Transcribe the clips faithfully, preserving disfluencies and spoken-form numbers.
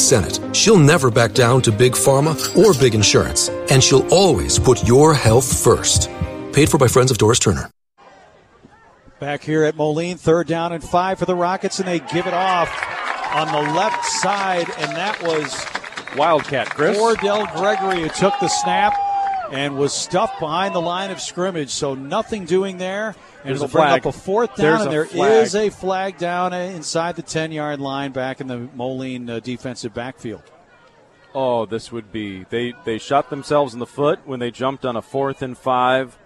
Senate, she'll never back down to Big Pharma or Big Insurance, and she'll always put your health first. Paid for by Friends of Doris Turner. Back here at Moline, third down and five for the Rockets, and they give it off on the left side, and that was Wildcat, Chris. Cordell Gregory who took the snap and was stuffed behind the line of scrimmage, so nothing doing there. And There's it'll a bring flag. up a fourth down, There's and a there flag. is a flag down inside the ten-yard line back in the Moline uh, defensive backfield. Oh, this would be they, – they shot themselves in the foot when they jumped on a fourth and five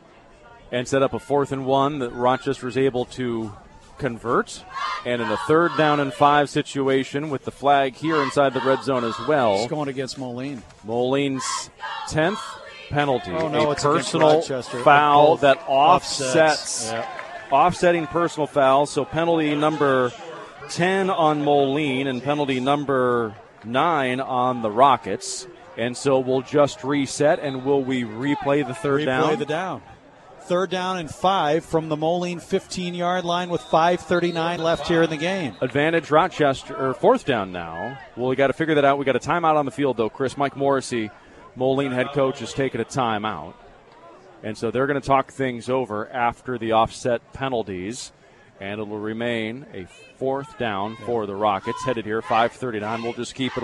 and set up a fourth and one that Rochester was able to convert. And in a third down and five situation with the flag here inside the red zone as well. It's going against Moline. Moline's tenth penalty. Oh, no, a it's against personal Rochester. foul Both that offsets. offsets. Yep. Offsetting personal foul. So penalty number ten on Moline and penalty number nine on the Rockets. And so we'll just reset, and will we replay the third replay down? Replay the down. Third down and five from the Moline fifteen-yard line with five thirty-nine left here in the game. Advantage Rochester, or fourth down now. Well, we got to figure that out. We got a timeout on the field, though, Chris. Mike Morrissey, Moline head coach, has taken a timeout. And so they're going to talk things over after the offset penalties. And it will remain a fourth down for the Rockets. Headed here, five thirty-nine. We'll just keep it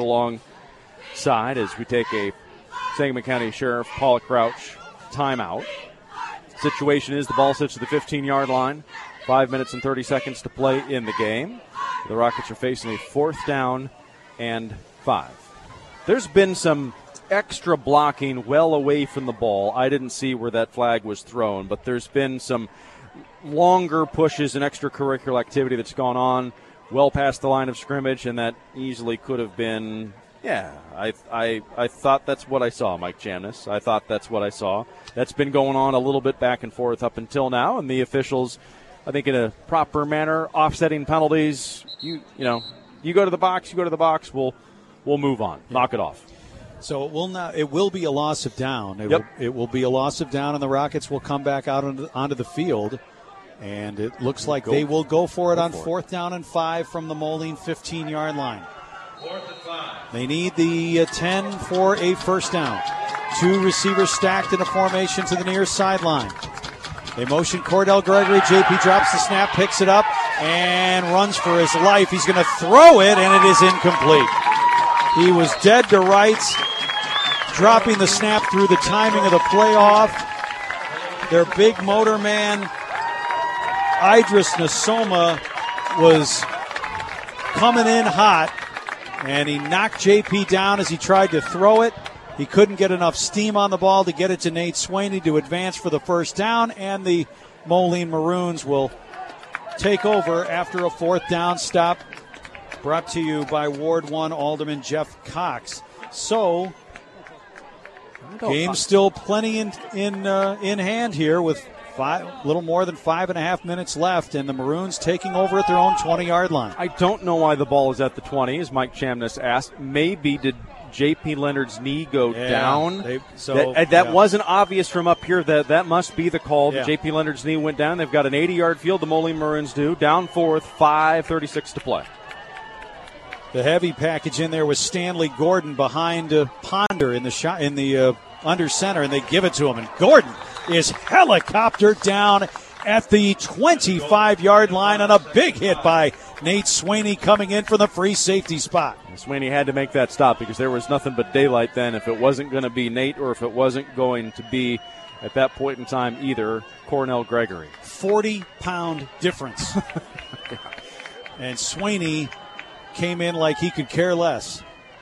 alongside as we take a Sangamon County Sheriff Paula Crouch timeout. Situation is the ball sits to the fifteen-yard line. Five minutes and thirty seconds to play in the game. The Rockets are facing a fourth down and five. There's been some extra blocking well away from the ball. I didn't see where that flag was thrown, but there's been some longer pushes and extracurricular activity that's gone on well past the line of scrimmage, and that easily could have been, yeah, I I, I thought that's what I saw, Mike Chamness. I thought that's what I saw. That's been going on a little bit back and forth up until now, and the officials, I think in a proper manner, offsetting penalties. You you know, you go to the box, you go to the box, we'll we'll move on. Yeah. Knock it off. So it will not. It will be a loss of down. It, yep. will, it will be a loss of down, and the Rockets will come back out onto, onto the field. And it looks like go, they will go for it go on for fourth it. down and five from the Moline fifteen-yard line. Fourth and five. They need the uh, ten for a first down. Two receivers stacked in a formation to the near sideline. They motion Cordell Gregory. J P drops the snap, picks it up, and runs for his life. He's going to throw it, and it is incomplete. He was dead to rights, dropping the snap through the timing of the playoff. Their big motor man, Idris Nasoma, was coming in hot, and he knocked J P down as he tried to throw it. He couldn't get enough steam on the ball to get it to Nate Swaney to advance for the first down, and the Moline Maroons will take over after a fourth down stop, brought to you by Ward one Alderman Jeff Cox. So, game still plenty in in uh, in hand here with five, little more than five and a half minutes left, and the Maroons taking over at their own twenty-yard line. I don't know why the ball is at the twenty, as Mike Chamness asked. Maybe did J P Leonard's knee go yeah, down? They, so that that yeah. wasn't obvious from up here. That that must be the call. Yeah. J P Leonard's knee went down. They've got an eighty-yard field. The Moline Maroons do. Down fourth, five thirty-six to play. The heavy package in there was Stanley Gordon behind uh, Ponder in the shot in the uh, under center, and they give it to him. And Gordon is helicoptered down at the twenty-five-yard line on a big hit by Nate Swaney coming in from the free safety spot. Swaney had to make that stop because there was nothing but daylight then. If it wasn't going to be Nate or if it wasn't going to be, at that point in time, either Cornell Gregory. forty-pound difference. And Swaney came in like he could care less.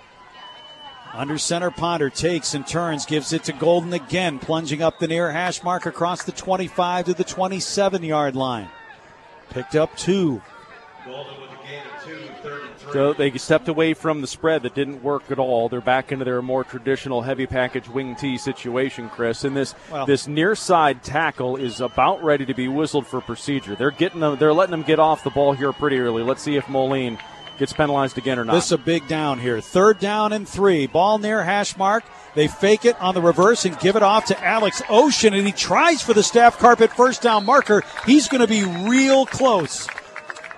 Under center, Ponder takes and turns, gives it to Golden again, plunging up the near hash mark across the twenty-five to the twenty-seven-yard line. Picked up two. Golden with a gain of two, third and three. So they stepped away from the spread that didn't work at all. They're back into their more traditional heavy package wing tee situation, Chris. And this well, this near side tackle is about ready to be whistled for procedure. They're getting them. They're letting them get off the ball here pretty early. Let's see if Moline gets penalized again or not. This is a big down here. Third down and three. Ball near hash mark. They fake it on the reverse and give it off to Alex Ocean, and he tries for the staff carpet first down marker. He's going to be real close.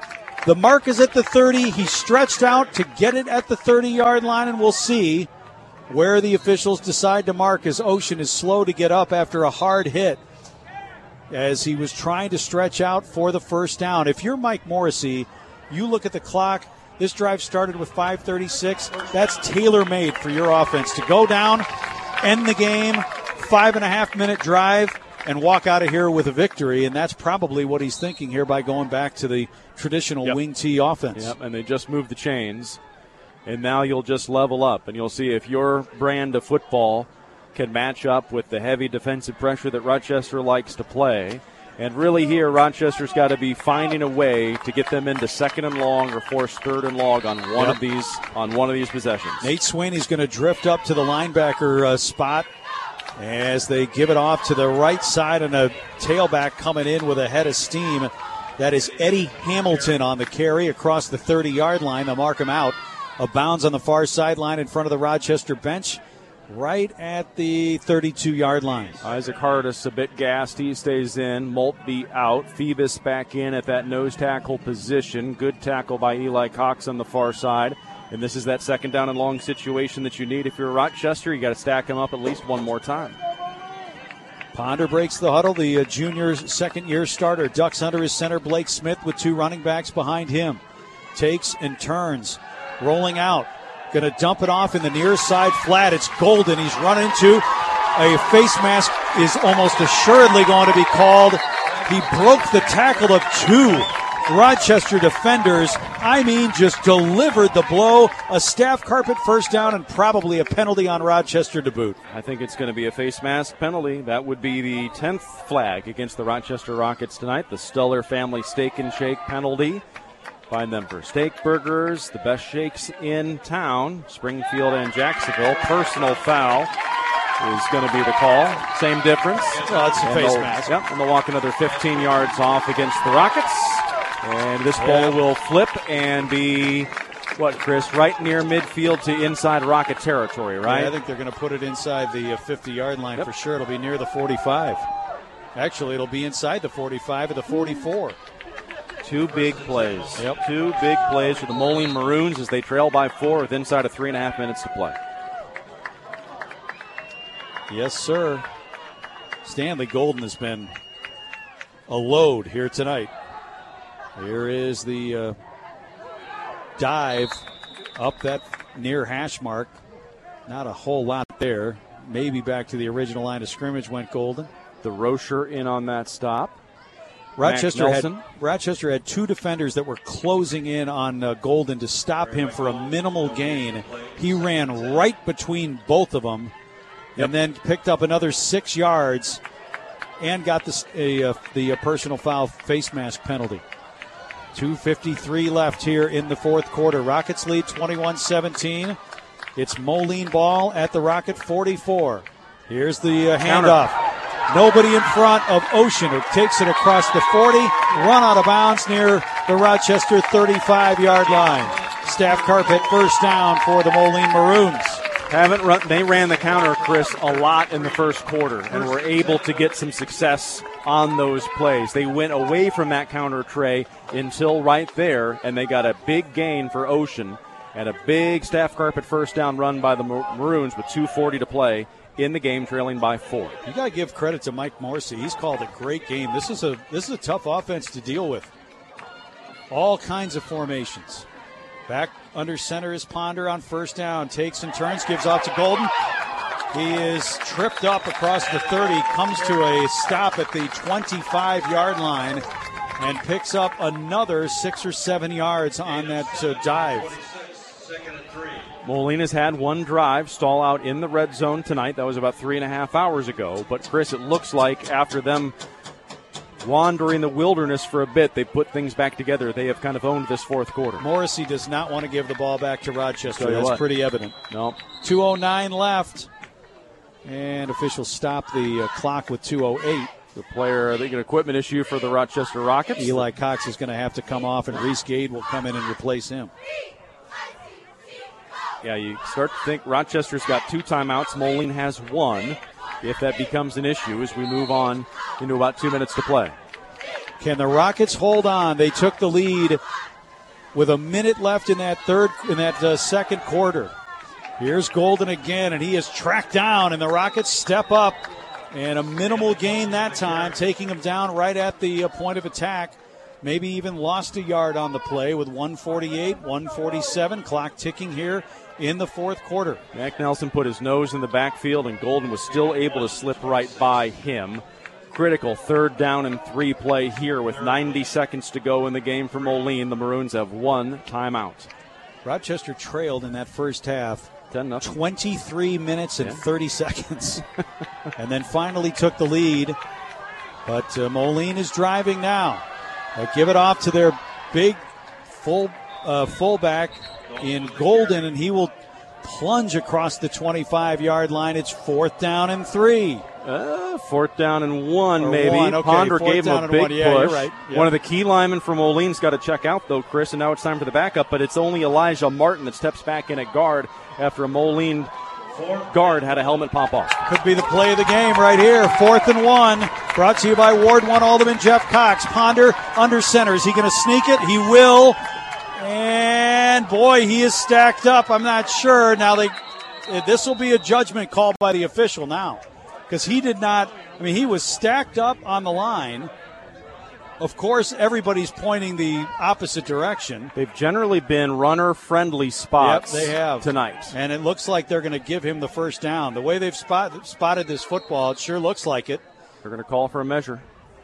The mark is at the thirty. He stretched out to get it at the thirty-yard line, and we'll see where the officials decide to mark as Ocean is slow to get up after a hard hit as he was trying to stretch out for the first down. If you're Mike Morrissey, you look at the clock. This drive started with five thirty-six. That's tailor-made for your offense to go down, end the game, five and a half minute drive, and walk out of here with a victory. And that's probably what he's thinking here by going back to the traditional yep. wing T offense. Yep, and they just moved the chains. And now you'll just level up, and you'll see if your brand of football can match up with the heavy defensive pressure that Rochester likes to play. And really here, Rochester's got to be finding a way to get them into second and long or force third and long on one yep. of these on one of these possessions. Nate Sweeney's going to drift up to the linebacker uh, spot as they give it off to the right side, and a tailback coming in with a head of steam. That is Eddie Hamilton on the carry across the thirty-yard line. They'll mark him out. A bounds on the far sideline in front of the Rochester bench, right at the thirty-two-yard line. Isaac Hardis a bit gassed. He stays in. Maltby out. Phoebus back in at that nose tackle position. Good tackle by Eli Cox on the far side. And this is that second down and long situation that you need. If you're Rochester, you got to stack him up at least one more time. Ponder breaks the huddle. The uh, junior's second-year starter ducks under his center, Blake Smith, with two running backs behind him. Takes and turns. Rolling out. Going to dump it off in the near side flat. It's Golden. He's run into a face mask is almost assuredly going to be called. He broke the tackle of two Rochester defenders. I mean, just delivered the blow. A staff carpet first down and probably a penalty on Rochester to boot. I think it's going to be a face mask penalty. That would be the tenth flag against the Rochester Rockets tonight. The Stuller family steak and shake penalty. Find them for steak burgers, the best shakes in town, Springfield and Jacksonville. Personal foul is going to be the call. Same difference. Well, it's a face mask. Yep, and they'll walk another fifteen yards off against the Rockets. And this ball will flip and be, what, Chris, right near midfield to inside Rocket territory, right? Yeah, I think they're going to put it inside the fifty-yard line yep. for sure. It'll be near the forty-five. Actually, it'll be inside the forty-five or the forty-four. Two big plays. Yep. Two big plays for the Moline Maroons as they trail by four with inside of three and a half minutes to play. Yes, sir. Stanley Golden has been a load here tonight. Here is the uh, dive up that near hash mark. Not a whole lot there. Maybe back to the original line of scrimmage went Golden. The Rocher in on that stop. Rochester had, Rochester had two defenders that were closing in on uh, Golden to stop him for a minimal gain. He ran right between both of them yep. and then picked up another six yards and got the, a, uh, the uh, personal foul face mask penalty. two fifty-three left here in the fourth quarter. Rockets lead twenty-one seventeen. It's Moline ball at the Rocket forty-four. Here's the uh, handoff. Nobody in front of Ocean, who takes it across the forty, run out of bounds near the Rochester thirty-five-yard line. Staff carpet first down for the Moline Maroons. Haven't run, they ran the counter, Chris, a lot in the first quarter and were able to get some success on those plays. They went away from that counter, Trey, until right there, and they got a big gain for Ocean and a big staff carpet first down run by the Maroons with two forty to play in the game, trailing by four. You got to give credit to Mike Morrissey. He's called a great game. This is a this is a tough offense to deal with. All kinds of formations. Back under center is Ponder on first down. Takes and turns, gives off to Golden. He is tripped up across the thirty, comes to a stop at the twenty-five-yard line, and picks up another six or seven yards on that uh, dive. Moline has had one drive stall out in the red zone tonight. That was about three and a half hours ago. But, Chris, it looks like after them wandering the wilderness for a bit, they put things back together. They have kind of owned this fourth quarter. Morrissey does not want to give the ball back to Rochester. That's what. pretty evident. No. two oh nine left. And officials stop the uh, clock with two oh eight. The player, they get an equipment issue for the Rochester Rockets. Eli Cox is going to have to come off, and Reese Gade will come in and replace him. Yeah, you start to think Rochester's got two timeouts. Moline has one. If that becomes an issue as we move on into about two minutes to play. Can the Rockets hold on? They took the lead with a minute left in that third, in that uh, second quarter. Here's Golden again, and he is tracked down, and the Rockets step up. And a minimal gain that time, taking him down right at the uh, point of attack. Maybe even lost a yard on the play with one forty-eight, one forty-seven, clock ticking here in the fourth quarter. Mac Nelson put his nose in the backfield, and Golden was still able to slip right by him. Critical third down and three play here with ninety seconds to go in the game for Moline. The Maroons have one timeout. Rochester trailed in that first half. ten nothing. twenty-three minutes and yeah. thirty seconds. And then finally took the lead. But uh, Moline is driving now. They'll give it off to their big full uh, fullback in Golden, and he will plunge across the twenty-five-yard line. It's fourth down and three. Uh, fourth down and one, or maybe. One. Okay, Ponder gave him a big one. Yeah, push. you're right. Yep. One of the key linemen from Moline's got to check out, though, Chris, and now it's time for the backup, but it's only Elijah Martin that steps back in at guard after a Moline guard had a helmet pop off. Could be the play of the game right here. Fourth and one. Brought to you by Ward One Alderman Jeff Cox. Ponder under center. Is he going to sneak it? He will. And boy, he is stacked up. I'm not sure. Now they, this will be a judgment call by the official now, because he did not. I mean, he was stacked up on the line. Of course, everybody's pointing the opposite direction. They've generally been runner-friendly spots yep, they have. tonight. And it looks like they're going to give him the first down. The way they've spot, spotted this football, it sure looks like it. They're going to call for a measure.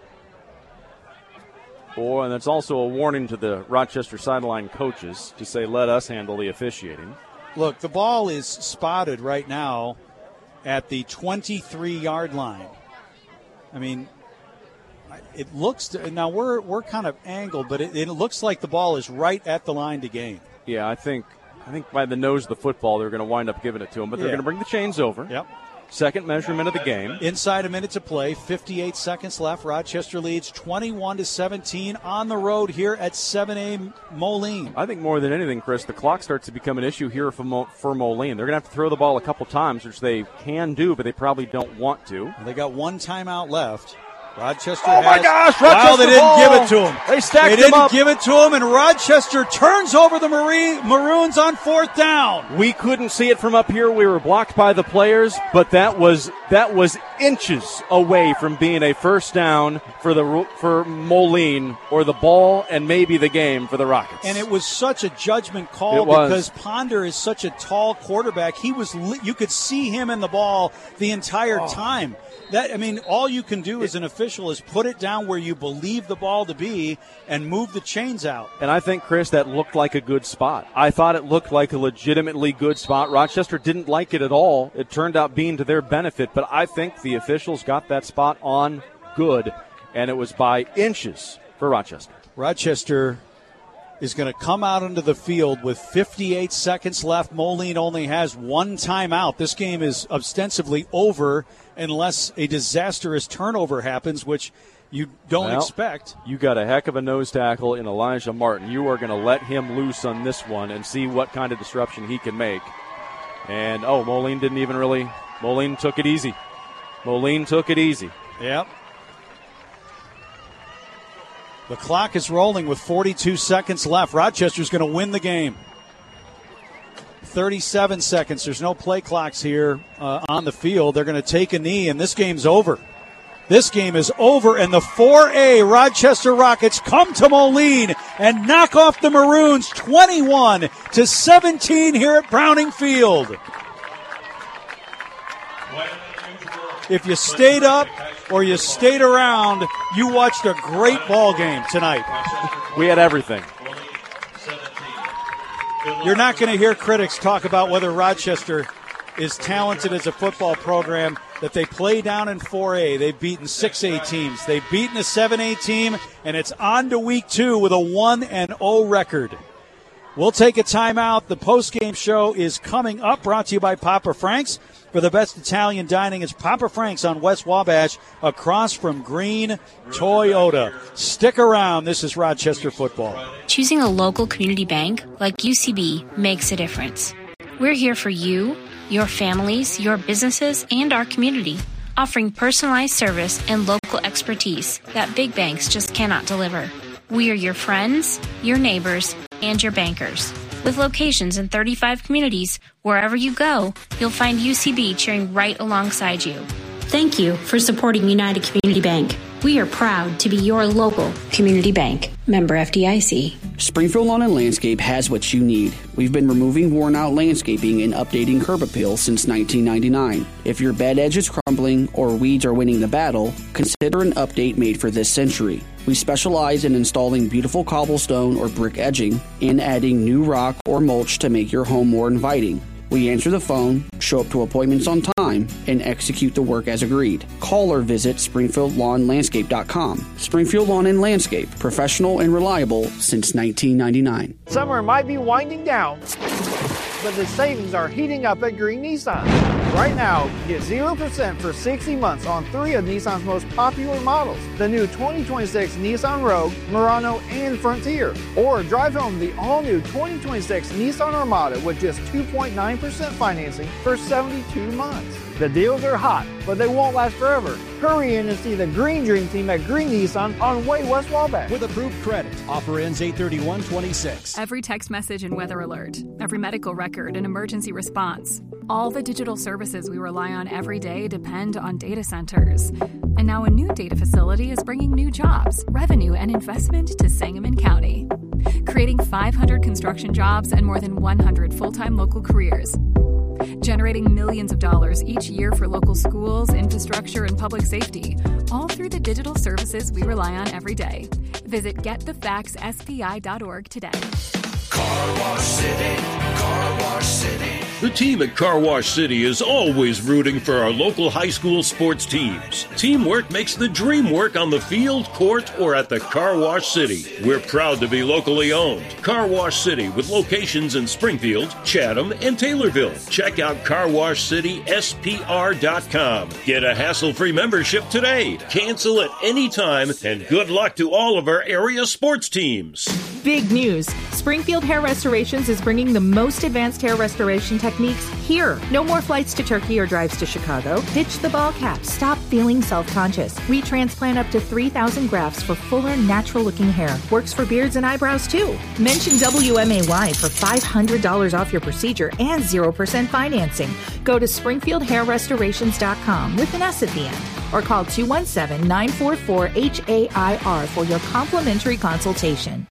Boy, and that's also a warning to the Rochester sideline coaches to say, let us handle the officiating. Look, the ball is spotted right now at the twenty-three-yard line. I mean, it looks to, now we're we're kind of angled, but it, it looks like the ball is right at the line to gain. Yeah, I think I think by the nose of the football, they're going to wind up giving it to him, but they're yeah. going to bring the chains over. Yep. Second measurement of the game. Inside a minute to play, fifty-eight seconds left. Rochester leads twenty-one to seventeen on the road here at seven A Moline. I think more than anything, Chris, the clock starts to become an issue here for, Mo- for Moline. They're going to have to throw the ball a couple times, which they can do, but they probably don't want to. They got one timeout left. Rochester oh, has, my gosh, Rochester well, they didn't ball. give it to him. They stacked They him didn't up. give it to him, and Rochester turns over the Marine, Maroons on fourth down. We couldn't see it from up here. We were blocked by the players, but that was that was inches away from being a first down for the for Moline, or the ball and maybe the game for the Rockets. And it was such a judgment call It was. because Ponder is such a tall quarterback. He was li- you could see him in the ball the entire Oh. time. That I mean, all you can do as an official is put it down where you believe the ball to be and move the chains out. And I think, Chris, that looked like a good spot. I thought it looked like a legitimately good spot. Rochester didn't like it at all. It turned out being to their benefit, but I think the officials got that spot on good, and it was by inches for Rochester. Rochester is going to come out into the field with fifty-eight seconds left. Moline only has one timeout. This game is ostensibly over unless a disastrous turnover happens, which you don't well, expect. You got a heck of a nose tackle in Elijah Martin. You are going to let him loose on this one and see what kind of disruption he can make. And, oh, Moline didn't even really – Moline took it easy. Moline took it easy. Yep. The clock is rolling with forty-two seconds left. Rochester's going to win the game. thirty-seven seconds. There's no play clocks here uh, on the field. They're going to take a knee, and this game's over. This game is over, and the four A Rochester Rockets come to Moline and knock off the Maroons twenty-one to seventeen here at Browning Field. If you stayed up or you stayed around, you watched a great ball game tonight. We had everything. You're not going to hear critics talk about whether Rochester is talented as a football program, that they play down in four A. They've beaten six A teams. They've beaten a seven A team, and it's on to week two with a one and oh record. We'll take a timeout. The postgame show is coming up, brought to you by Papa Frank's. For the best Italian dining, it's Papa Frank's on West Wabash, across from Green Toyota. Stick around. This is Rochester football. Choosing a local community bank like U C B makes a difference. We're here for you, your families, your businesses, and our community, offering personalized service and local expertise that big banks just cannot deliver. We are your friends, your neighbors, and your bankers. With locations in thirty-five communities, wherever you go, you'll find U C B cheering right alongside you. Thank you for supporting United Community Bank. We are proud to be your local community bank. Member F D I C. Springfield Lawn and Landscape has what you need. We've been removing worn-out landscaping and updating curb appeal since nineteen ninety-nine. If your bed edge is crumbling or weeds are winning the battle, consider an update made for this century. We specialize in installing beautiful cobblestone or brick edging and adding new rock or mulch to make your home more inviting. We answer the phone, show up to appointments on time, and execute the work as agreed. Call or visit springfield lawn landscape dot com. Springfield Lawn and Landscape, professional and reliable since nineteen ninety-nine. Summer might be winding down, but the savings are heating up at Green Nissan. Right now, get zero percent for sixty months on three of Nissan's most popular models. The new twenty twenty-six Nissan Rogue, Murano, and Frontier. Or drive home the all-new twenty twenty-six Nissan Armada with just two point nine percent financing for seventy-two months. The deals are hot, but they won't last forever. Hurry in and see the Green Dream Team at Green Nissan on Way West Wabash. With approved credit. Offer ends eight thirty-one twenty-six. Every text message and weather alert. Every medical record and emergency response. All the digital services we rely on every day depend on data centers. And now a new data facility is bringing new jobs, revenue, and investment to Sangamon County. Creating five hundred construction jobs and more than one hundred full-time local careers. Generating millions of dollars each year for local schools, infrastructure, and public safety, all through the digital services we rely on every day. Visit get the facts s p i dot org today. Car Wash City, Car Wash City. The team at Car Wash City is always rooting for our local high school sports teams. Teamwork makes the dream work on the field, court, or at the Car Wash City. We're proud to be locally owned. Car Wash City with locations in Springfield, Chatham, and Taylorville. Check out car wash city s p r dot com. Get a hassle-free membership today. Cancel at any time, and good luck to all of our area sports teams. Big news. Springfield Hair Restorations is bringing the most advanced hair restoration techniques here. No more flights to Turkey or drives to Chicago. Ditch the ball cap. Stop feeling self-conscious. We transplant up to three thousand grafts for fuller, natural-looking hair. Works for beards and eyebrows, too. Mention W M A Y for five hundred dollars off your procedure and zero percent financing. Go to springfield hair restorations dot com with an S at the end. Or call two one seven, nine four four, H A I R for your complimentary consultation.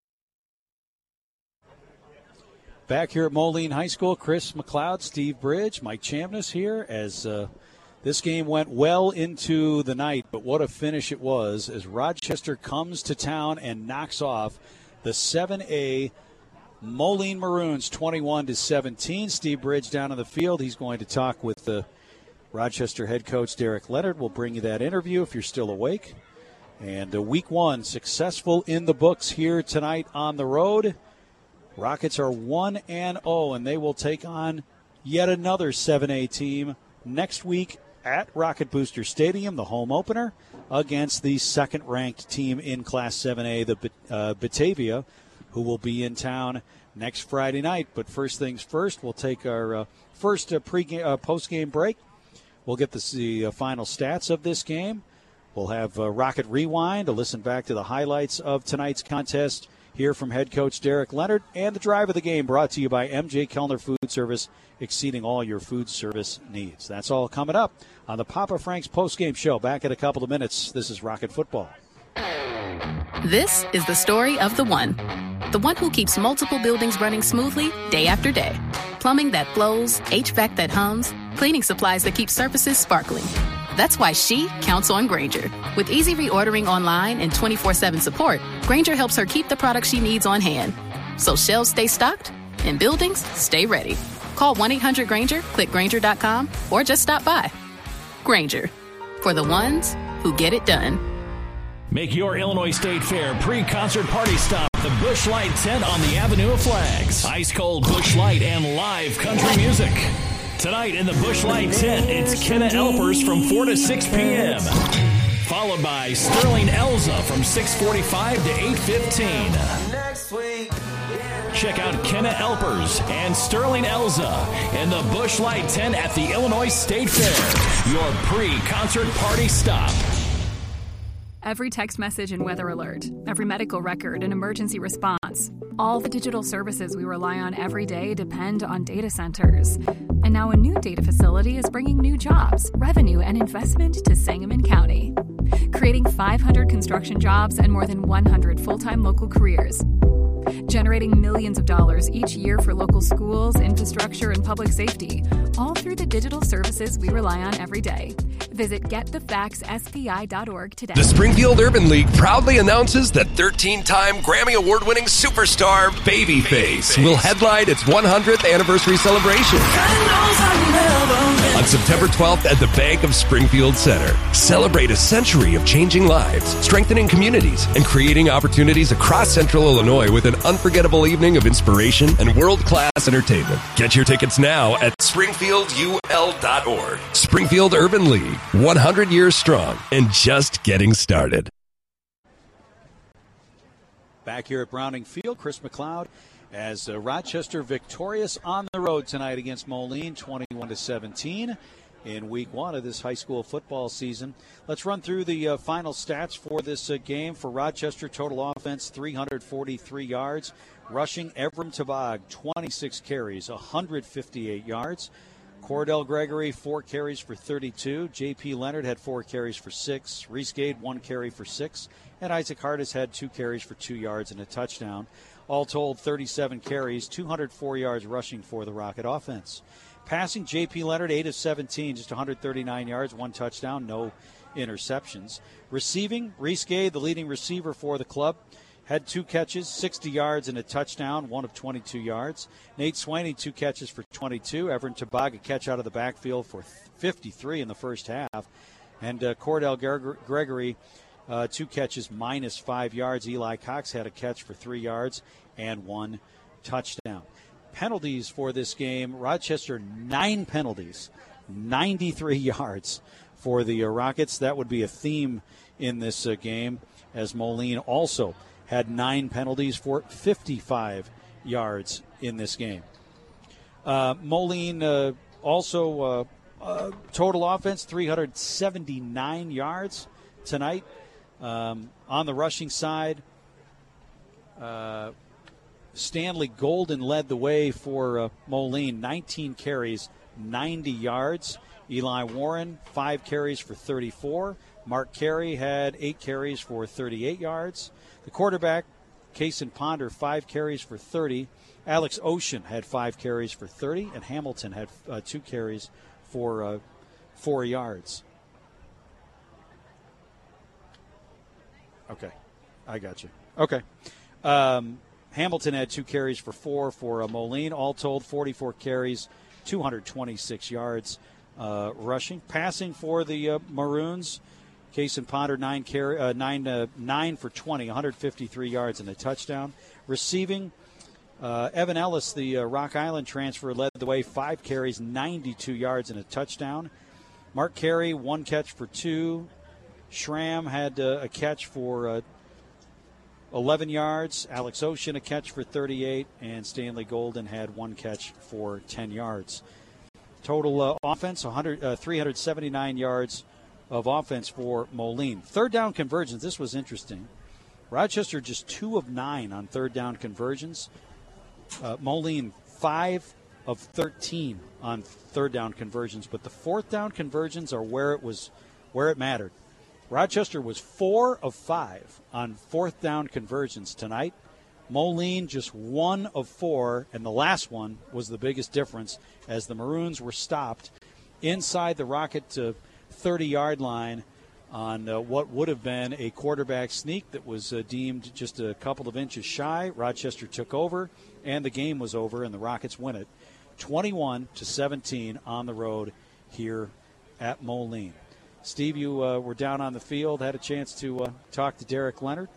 Back here at Moline High School, Chris McLeod, Steve Bridge, Mike Chamness here as uh, this game went well into the night, but what a finish it was as Rochester comes to town and knocks off the seven A Moline Maroons twenty-one to seventeen. Steve Bridge down on the field. He's going to talk with the Rochester head coach Derek Leonard. We'll bring you that interview if you're still awake. And uh, week one successful in the books here tonight on the road. Rockets are one and oh, and they will take on yet another seven A team next week at Rocket Booster Stadium, the home opener, against the second-ranked team in Class seven A, the uh, Batavia, who will be in town next Friday night. But first things first, we'll take our uh, first uh, pre uh, post-game break. We'll get the, the uh, final stats of this game. We'll have uh, Rocket Rewind to listen back to the highlights of tonight's contest. Hear from head coach Derek Leonard, and the drive of the game brought to you by M J Kellner Food Service, exceeding all your food service needs. That's all coming up on the Papa Frank's postgame show. Back in a couple of minutes. This is Rocket Football. This is the story of the one. The one who keeps multiple buildings running smoothly day after day. Plumbing that flows, H V A C that hums, cleaning supplies that keep surfaces sparkling. That's why she counts on Grainger. With easy reordering online and twenty-four seven support, Grainger helps her keep the products she needs on hand. So shelves stay stocked and buildings stay ready. Call one eight hundred Grainger, click Grainger dot com, or just stop by. Grainger, for the ones who get it done. Make your Illinois State Fair pre-concert party stop at the Busch Light tent on the Avenue of Flags. Ice-cold Busch Light and live country music. Tonight in the Busch Light tent, it's Kenna Elpers from four to six p.m. Followed by Sterling Elza from six forty-five to eight fifteen. Check out Kenna Elpers and Sterling Elza in the Busch Light tent at the Illinois State Fair. Your pre-concert party stop. Every text message and weather alert, every medical record and emergency response, all the digital services we rely on every day depend on data centers. And now a new data facility is bringing new jobs, revenue, and investment to Sangamon County, creating five hundred construction jobs and more than one hundred full-time local careers, generating millions of dollars each year for local schools, infrastructure, and public safety, all through the digital services we rely on every day. Visit get the facts S P I dot org today. The Springfield Urban League proudly announces that thirteen-time Grammy Award-winning superstar Babyface will headline its one hundredth anniversary celebration on September twelfth at the Bank of Springfield Center. Celebrate a century of changing lives, strengthening communities, and creating opportunities across Central Illinois with an unforgettable evening of inspiration and world-class entertainment. Get your tickets now at springfield U L dot org. Springfield Urban League, one hundred years strong and just getting started. Back here at Browning Field, Chris McLeod as uh, Rochester victorious on the road tonight against Moline, twenty-one to seventeen in week one of this high school football season. Let's run through the uh, final stats for this uh, game. For Rochester, total offense, three hundred forty-three yards. Rushing, Evram Tabag, twenty-six carries, one hundred fifty-eight yards. Cordell Gregory, four carries for thirty-two. J P Leonard had four carries for six. Reese Gade, one carry for six. And Isaac Hartis had two carries for two yards and a touchdown. All told, thirty-seven carries, two hundred four yards rushing for the Rocket offense. Passing, J P Leonard, eight of seventeen, just one hundred thirty-nine yards, one touchdown, no interceptions. Receiving, Reese Gade, the leading receiver for the club, had two catches, sixty yards and a touchdown, one of twenty-two yards. Nate Swaney, two catches for twenty-two. Everin Tabag, a catch out of the backfield for fifty-three in the first half. And uh, Cordell Gregory, uh, two catches, minus five yards. Eli Cox had a catch for three yards and one touchdown. Penalties for this game, Rochester, nine penalties, ninety-three yards for the uh, Rockets. That would be a theme in this uh, game, as Moline also had nine penalties for fifty-five yards in this game. Uh, Moline uh, also uh, uh, total offense, three hundred seventy-nine yards tonight. Um, on the rushing side, uh, Stanley Golden led the way for uh, Moline, nineteen carries, ninety yards. Eli Warren, five carries for thirty-four. Mark Carey had eight carries for thirty-eight yards. The quarterback, Kason Ponder, five carries for thirty. Alex Ocean had five carries for thirty, and Hamilton had uh, two carries for uh, four yards. Okay, I got you. Okay. Um, Hamilton had two carries for four for uh, Moline. All told, forty-four carries, two hundred twenty-six yards uh, rushing. Passing for the uh, Maroons, Kason Ponder, nine, carry, uh, nine, uh, nine for twenty, one hundred fifty-three yards and a touchdown. Receiving, uh, Evan Ellis, the uh, Rock Island transfer, led the way, five carries, ninety-two yards and a touchdown. Mark Carey, one catch for two. Schramm had uh, a catch for uh, eleven yards. Alex Ocean, a catch for thirty-eight. And Stanley Golden had one catch for ten yards. Total uh, offense, one hundred, uh, three hundred seventy-nine yards of offense for Moline. Third down conversions, this was interesting. Rochester just two of nine on third down conversions. Uh, Moline five of thirteen on third down conversions, but the fourth down conversions are where it was, where it mattered. Rochester was four of five on fourth down conversions tonight. Moline just one of four, and the last one was the biggest difference as the Maroons were stopped inside the Rocket to thirty-yard line on uh, what would have been a quarterback sneak that was uh, deemed just a couple of inches shy. Rochester took over, and the game was over, and the Rockets win it twenty-one to seventeen on the road here at Moline. Steve, you uh, were down on the field, had a chance to uh, talk to Derek Leonard.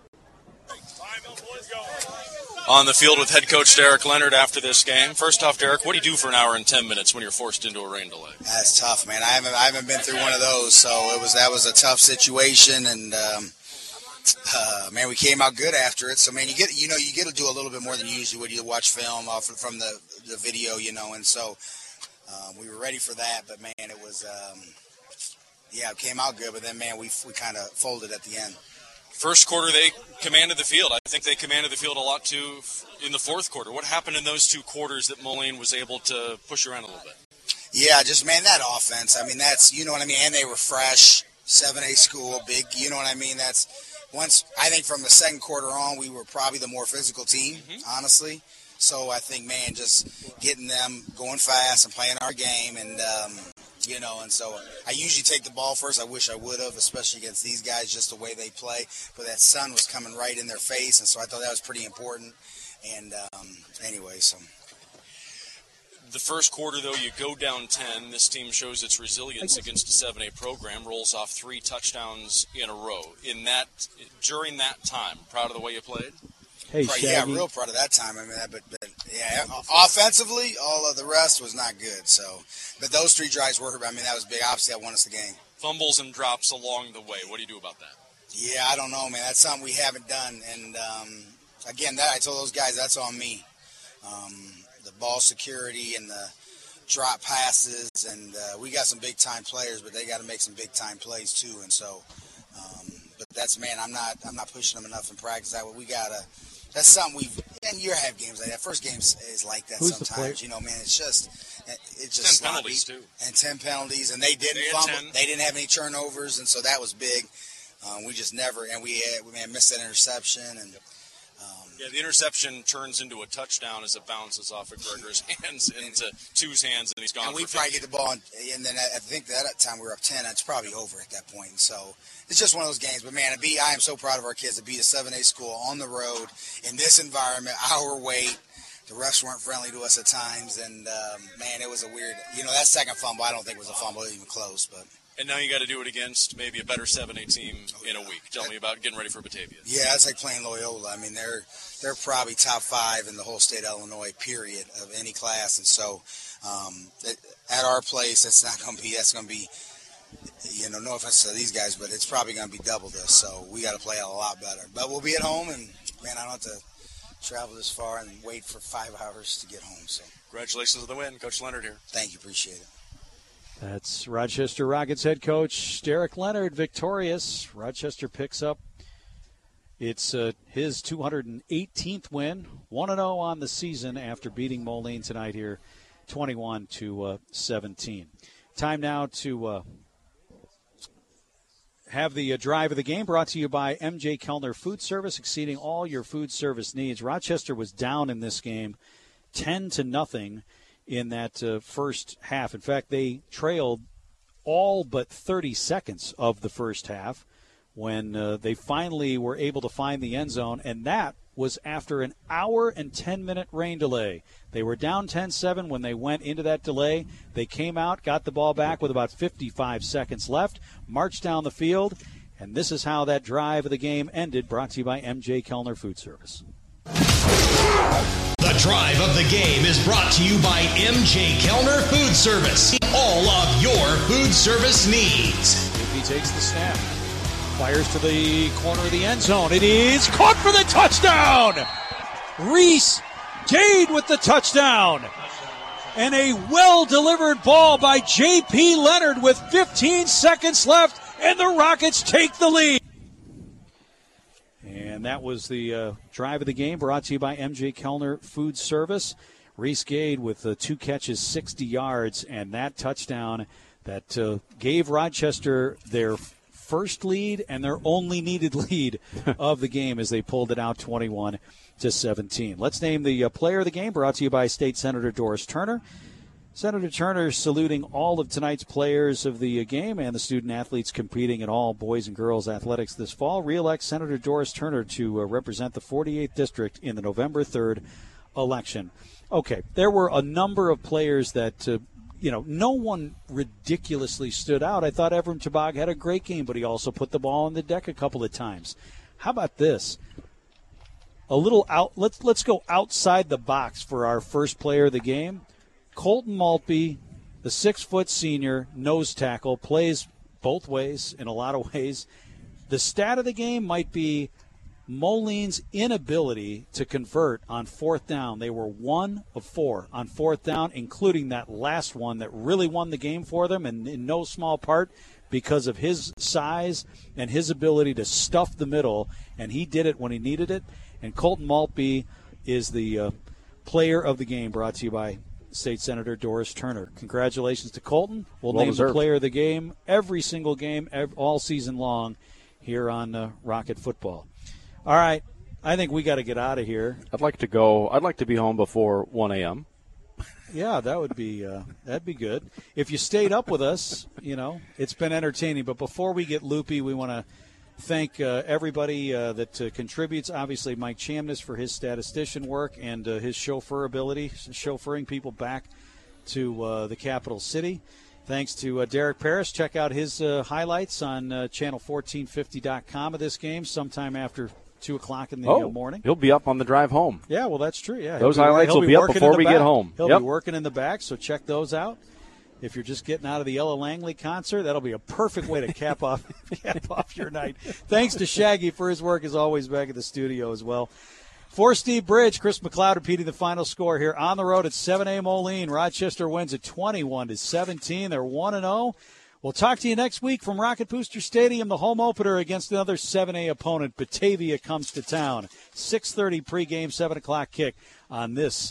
On the field with head coach Derek Leonard after this game. First off, Derek, what do you do for an hour and ten minutes when you're forced into a rain delay? That's tough, man. I haven't I haven't been through one of those, so it was that was a tough situation, and um, uh, man, we came out good after it. So man, you get you know you get to do a little bit more than you usually would. You watch film off from the the video, you know, and so um, we were ready for that. But man, it was um, Yeah, it came out good, but then, man, we we kind of folded at the end. First quarter, they commanded the field. I think they commanded the field a lot, too, in the fourth quarter. What happened in those two quarters that Moline was able to push around a little bit? Yeah, just, man, that offense. I mean, that's, you know what I mean? And they were fresh, seven A school, big, you know what I mean? That's, once, I think from the second quarter on, we were probably the more physical team, mm-hmm. honestly. So I think, man, just getting them going fast and playing our game and, um, you know, and so I usually take the ball first. I wish I would have, especially against these guys, just the way they play. But that sun was coming right in their face, and so I thought that was pretty important. And um, anyway, so. The first quarter, though, you go down ten. This team shows its resilience against a seven A program, rolls off three touchdowns in a row. In that, during that time, proud of the way you played? Hey, Shaggy. Yeah, real proud of that time. I mean, but, but yeah, offensively, all of the rest was not good. So, but those three drives were. I mean, that was big. Obviously, that won us the game. Fumbles and drops along the way. What do you do about that? Yeah, I don't know, man. That's something we haven't done. And um, again, that I told those guys that's on me. Um, the ball security and the drop passes, and uh, we got some big time players, but they got to make some big time plays too. And so, um, but that's man, I'm not I'm not pushing them enough in practice. That we gotta. That's something we've, and you have games like that. First game is like that Who's sometimes. You know, man, it's just, it's just ten sloppy. penalties too, and ten penalties, and they didn't they fumble. They didn't have any turnovers, and so that was big. Um, we just never, and we had, we man, missed that interception, and um, yeah, the interception turns into a touchdown as it bounces off of Gregor's hands into Two's hands, and he's gone. And we for probably get the ball, and, and then I think that at that time we were up ten. It's probably over at that point, and so. It's just one of those games. But, man, to be, I am so proud of our kids to beat a seven A school on the road in this environment, our weight. The refs weren't friendly to us at times. And, um, man, it was a weird – you know, that second fumble I don't think was a fumble even close. But And now you got to do it against maybe a better seven A team in a week. Tell me about getting ready for Batavia. Yeah, it's like playing Loyola. I mean, they're they're probably top five in the whole state of Illinois, period, of any class. And so um, it, at our place, that's not going to be – that's going to be – you know, no offense to these guys, but it's probably going to be double this, so we got to play a lot better. But we'll be at home, and, man, I don't have to travel this far and wait for five hours to get home. So, congratulations on the win. Coach Leonard here. Thank you. Appreciate it. That's Rochester Rockets head coach Derek Leonard, victorious. Rochester picks up it's uh, his two hundred eighteenth win, one and oh on the season after beating Moline tonight here, twenty-one to seventeen. Time now to uh, have the uh, drive of the game brought to you by M J Kellner Food Service, exceeding all your food service needs. Rochester was down in this game ten to nothing in that uh, first half. In fact, they trailed all but thirty seconds of the first half when uh, they finally were able to find the end zone, and that was after an hour and ten-minute rain delay. They were down ten seven when they went into that delay. They came out, got the ball back with about fifty-five seconds left, marched down the field, and this is how that drive of the game ended, brought to you by M J Kellner Food Service. The drive of the game is brought to you by M J Kellner Food Service. All of your food service needs. He takes the snap. Fires to the corner of the end zone. It is caught for the touchdown. Reese Gade with the touchdown. And a well-delivered ball by J P Leonard with fifteen seconds left, and the Rockets take the lead. And that was the uh, drive of the game brought to you by M J Kellner Food Service. Reese Gade with uh, two catches, sixty yards, and that touchdown that uh, gave Rochester their first lead and their only needed lead of the game as they pulled it out twenty-one to seventeen. Let's name the uh, player of the game, brought to you by State Senator Doris Turner. Senator Turner saluting all of tonight's players of the uh, game and the student athletes competing in all boys and girls athletics this fall. Re-elect Senator Doris Turner to uh, represent the forty-eighth District in the November third election. Okay, there were a number of players that uh, You know, no one ridiculously stood out. I thought Evram Tabag had a great game, but he also put the ball on the deck a couple of times. How about this? A little out. Let's let's go outside the box for our first player of the game. Colton Maltby, the six-foot senior nose tackle, plays both ways in a lot of ways. The stat of the game might be Moline's inability to convert on fourth down. They were one of four on fourth down, including that last one that really won the game for them, and in no small part because of his size and his ability to stuff the middle, and he did it when he needed it. And Colton Maltby is the uh, player of the game, brought to you by State Senator Doris Turner. Congratulations to Colton. We'll well name deserved. the player of the game every single game, every, all season long here on uh, Rocket Football. All right, I think we got to get out of here. I'd like to go. I'd like to be home before one a.m. Yeah, that would be uh, that'd be good. If you stayed up with us, you know, it's been entertaining. But before we get loopy, we want to thank uh, everybody uh, that uh, contributes. Obviously, Mike Chamness for his statistician work and uh, his chauffeur ability, chauffeuring people back to uh, the capital city. Thanks to uh, Derek Parrish. Check out his uh, highlights on uh, channel fourteen fifty dot com of this game sometime after two o'clock in the oh, uh, morning. He'll be up on the drive home. Yeah, well, that's true. Yeah, Those he'll be, highlights he'll will be, be up before we back. get home. He'll yep. be working in the back, so check those out. If you're just getting out of the Ella Langley concert, that'll be a perfect way to cap off cap off your night. Thanks to Shaggy for his work, as always, back at the studio as well. For Steve Bridge, Chris McLeod repeating the final score here on the road at seven A Moline. Rochester wins at twenty-one to seventeen. They're one and oh. We'll talk to you next week from Rocket Booster Stadium, the home opener against another seven A opponent. Batavia comes to town. six thirty pregame, seven o'clock kick on this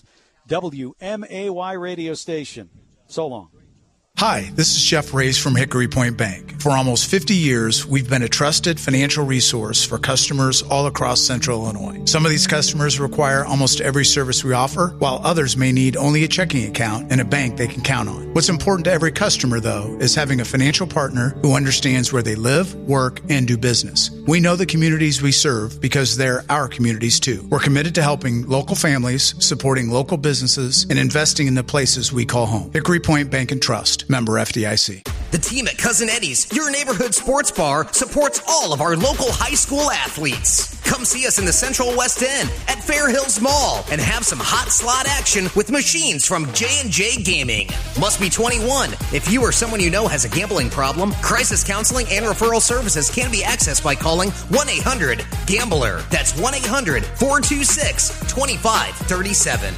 W M A Y radio station. So long. Hi, this is Jeff Reyes from Hickory Point Bank. For almost fifty years, we've been a trusted financial resource for customers all across Central Illinois. Some of these customers require almost every service we offer, while others may need only a checking account and a bank they can count on. What's important to every customer, though, is having a financial partner who understands where they live, work, and do business. We know the communities we serve because they're our communities, too. We're committed to helping local families, supporting local businesses, and investing in the places we call home. Hickory Point Bank and Trust. Member F D I C. The team at Cousin Eddie's, your neighborhood sports bar, supports all of our local high school athletes. Come see us in the Central West End at Fair Hills Mall and have some hot slot action with machines from J and J Gaming. Must be twenty-one. If you or someone you know has a gambling problem, crisis counseling and referral services can be accessed by calling one eight hundred gambler. That's one eight hundred four two six two five three seven.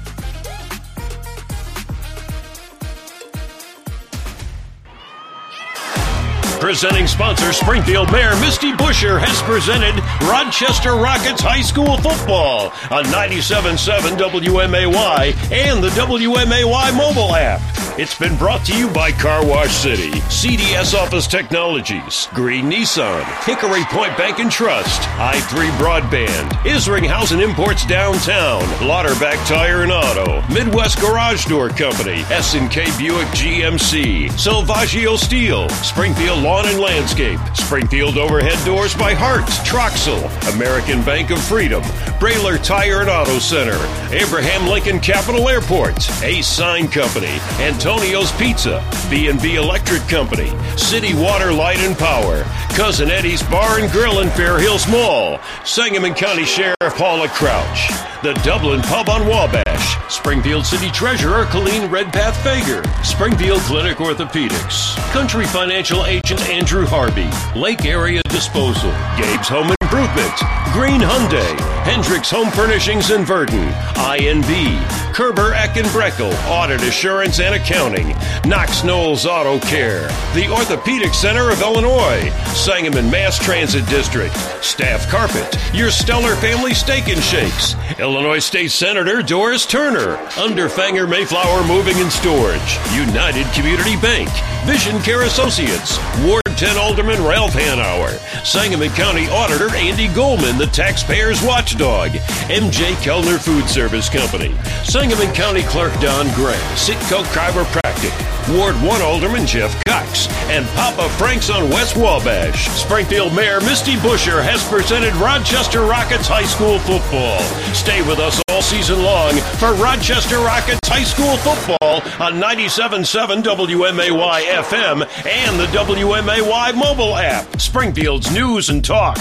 Presenting sponsor Springfield Mayor Misty Buscher has presented Rochester Rockets High School Football on ninety-seven point seven W M A Y and the W M A Y mobile app. It's been brought to you by Car Wash City, C D S Office Technologies, Green Nissan, Hickory Point Bank and Trust, I three Broadband, Isringhausen Imports Downtown, Lauterbach Tire and Auto, Midwest Garage Door Company, S and K Buick G M C, Silvaggio Steel, Springfield Lawn and Landscape, Springfield Overhead Doors by Hart's, Troxel, American Bank of Freedom, Brayler Tire and Auto Center, Abraham Lincoln Capital Airport, Ace Sign Company, Antonio's Pizza, B and B Electric Company, City Water Light and Power, Cousin Eddie's Bar and Grill in Fair Hills Mall, Sangamon County Sheriff Paula Crouch, the Dublin Pub on Wabash, Springfield City Treasurer Colleen Redpath Fager, Springfield Clinic Orthopedics, Country Financial Agent Andrew Harvey, Lake Area Disposal, Gabe's Home Improvement, Green Hyundai, Hendricks Home Furnishings in Verdon, I N B, Kerber Eck and Breckel, Audit Assurance and Accounting, Knox Knowles Auto Care, the Orthopedic Center of Illinois, Sangamon Mass Transit District, Staff Carpet, your Stellar Family Steak and Shakes, Illinois State Senator Doris Turner, Underfanger Mayflower Moving and Storage, United Community Bank, Vision Care Associates, Ward ten Alderman Ralph Hanauer, Sangamon County Auditor Andy Goldman, the Taxpayers Watchdog, M J Kellner Food Service Company, Sangamon County Clerk Don Gray, Sitco Chiropractic, Ward one Alderman Jeff Cox, and Papa Frank's on West Wabash. Springfield Mayor Misty Buscher has presented Rochester Rockets High School Football. Stay with us all season long for Rochester Rockets High School Football on ninety-seven point seven W M A Y F M and the W M A Y mobile app. Springfield's news and talk.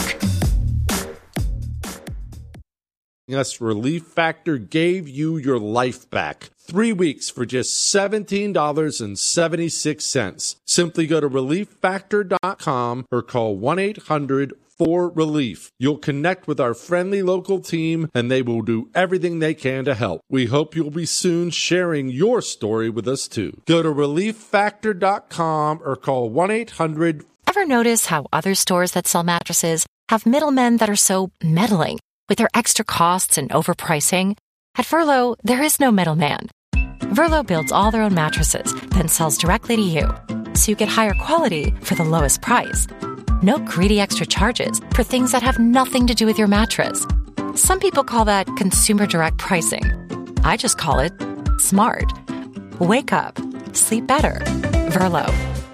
Yes, Relief Factor gave you your life back. Three weeks for just seventeen dollars and seventy-six cents. Simply go to relief factor dot com or call one eight hundred for relief. You'll connect with our friendly local team, and they will do everything they can to help. We hope you'll be soon sharing your story with us, too. Go to relief factor dot com or call one eight hundred. Ever notice how other stores that sell mattresses have middlemen that are so meddling with their extra costs and overpricing? At Verlo, there is no middleman. Verlo builds all their own mattresses, then sells directly to you, so you get higher quality for the lowest price. No greedy extra charges for things that have nothing to do with your mattress. Some people call that consumer direct pricing. I just call it smart. Wake up. Sleep better. Verlo.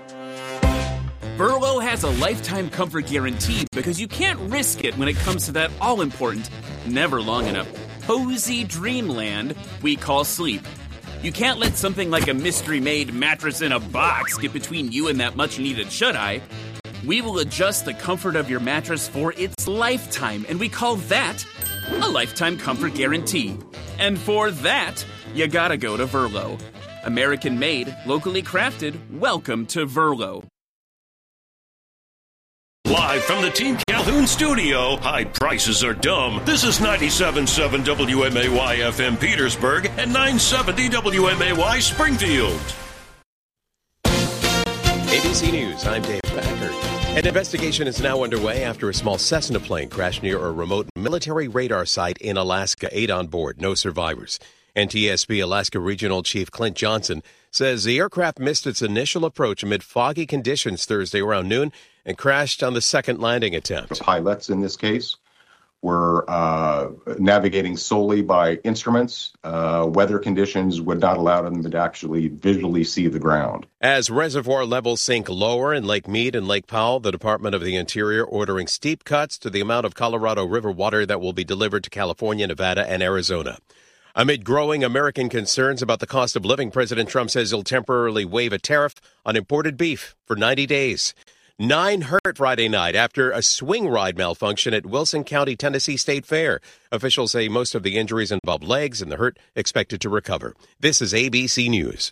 Verlo has a lifetime comfort guarantee because you can't risk it when it comes to that all-important, never long enough, cozy dreamland we call sleep. You can't let something like a mystery-made mattress in a box get between you and that much-needed shut-eye. We will adjust the comfort of your mattress for its lifetime, and we call that a lifetime comfort guarantee. And for that, you gotta go to Verlo. American-made, locally crafted, welcome to Verlo. Live from the Team Calhoun studio, high prices are dumb. This is ninety-seven point seven W M A Y F M Petersburg and nine seventy W M A Y Springfield. A B C News, I'm Dave Packard. An investigation is now underway after a small Cessna plane crashed near a remote military radar site in Alaska. Eight on board, no survivors. N T S B Alaska Regional Chief Clint Johnson says the aircraft missed its initial approach amid foggy conditions Thursday around noon and crashed on the second landing attempt. Pilots in this case were uh, navigating solely by instruments. Uh, weather conditions would not allow them to actually visually see the ground. As reservoir levels sink lower in Lake Mead and Lake Powell, the Department of the Interior ordering steep cuts to the amount of Colorado River water that will be delivered to California, Nevada, and Arizona. Amid growing American concerns about the cost of living, President Trump says he'll temporarily waive a tariff on imported beef for ninety days. Nine hurt Friday night after a swing ride malfunction at Wilson County, Tennessee State Fair. Officials say most of the injuries involved legs and the hurt expected to recover. This is A B C News.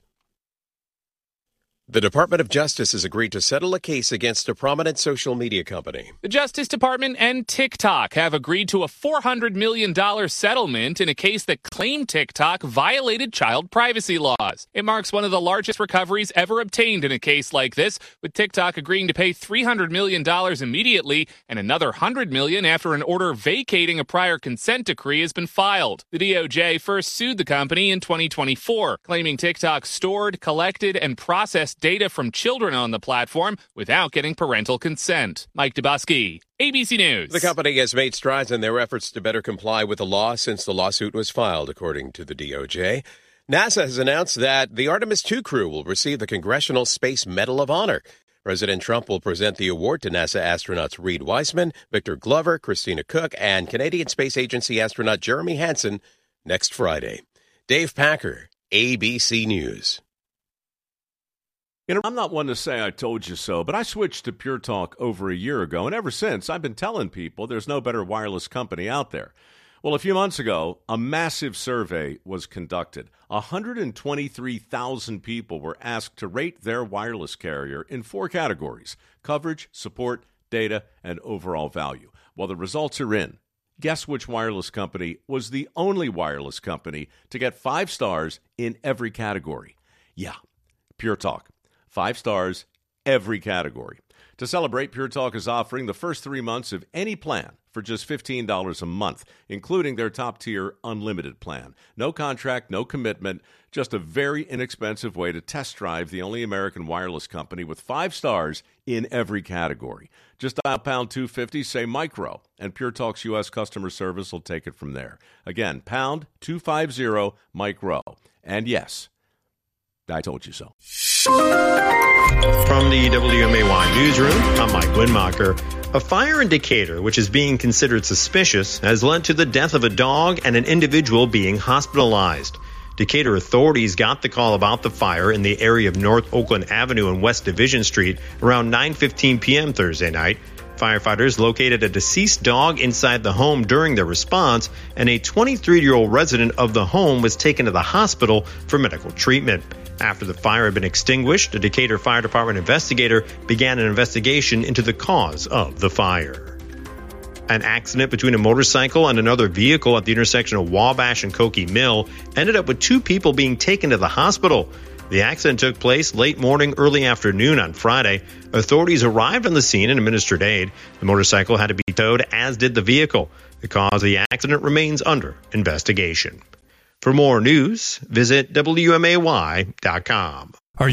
The Department of Justice has agreed to settle a case against a prominent social media company. The Justice Department and TikTok have agreed to a four hundred million dollars settlement in a case that claimed TikTok violated child privacy laws. It marks one of the largest recoveries ever obtained in a case like this, with TikTok agreeing to pay three hundred million dollars immediately and another one hundred million dollars after an order vacating a prior consent decree has been filed. The D O J first sued the company in twenty twenty-four, claiming TikTok stored, collected, and processed data from children on the platform without getting parental consent. Mike Dubosky, A B C News. The company has made strides in their efforts to better comply with the law since the lawsuit was filed, according to the D O J. NASA has announced that the Artemis two crew will receive the Congressional Space Medal of Honor. President Trump will present the award to NASA astronauts Reed Wiseman, Victor Glover, Christina Cook, and Canadian Space Agency astronaut Jeremy Hansen next Friday. Dave Packer, A B C News. You know, I'm not one to say I told you so, but I switched to Pure Talk over a year ago, and ever since, I've been telling people there's no better wireless company out there. Well, a few months ago, a massive survey was conducted. one hundred twenty-three thousand people were asked to rate their wireless carrier in four categories: coverage, support, data, and overall value. Well, the results are in. Guess which wireless company was the only wireless company to get five stars in every category? Yeah, Pure Talk. Five stars, every category. To celebrate, Pure Talk is offering the first three months of any plan for just fifteen dollars a month, including their top-tier unlimited plan. No contract, no commitment, just a very inexpensive way to test drive the only American wireless company with five stars in every category. Just dial pound two fifty, say micro, and Pure Talk's U S customer service will take it from there. Again, pound two fifty, micro. And yes, I told you so. From the W M A Y newsroom, I'm Mike Winmacher. A fire in Decatur, which is being considered suspicious, has led to the death of a dog and an individual being hospitalized. Decatur authorities got the call about the fire in the area of North Oakland Avenue and West Division Street around nine fifteen p.m. Thursday night. Firefighters located a deceased dog inside the home during their response, and a twenty-three-year-old resident of the home was taken to the hospital for medical treatment. After the fire had been extinguished, a Decatur Fire Department investigator began an investigation into the cause of the fire. An accident between a motorcycle and another vehicle at the intersection of Wabash and Koki Mill ended up with two people being taken to the hospital. The accident took place late morning, early afternoon on Friday. Authorities arrived on the scene and administered aid. The motorcycle had to be towed, as did the vehicle. The cause of the accident remains under investigation. For more news, visit W M A Y dot com.